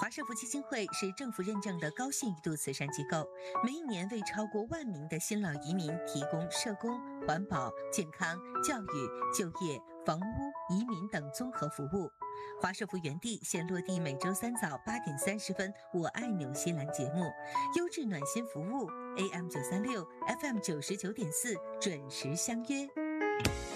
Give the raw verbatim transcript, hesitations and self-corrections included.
华社福基金会是政府认证的高信誉度慈善机构，每一年为超过万名的新老移民提供社工、环保、健康、教育、就业、房屋、移民等综合服务。华社福园地现落地每周三早八点三十分，我爱纽西兰节目，优质暖心服务 A M 九三六 F M 九十九点四，准时相约。